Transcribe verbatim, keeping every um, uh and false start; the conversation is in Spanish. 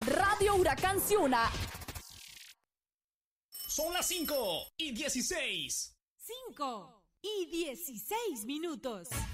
Radio Huracán Ciuna. Son las cinco y dieciséis. cinco y dieciséis minutos.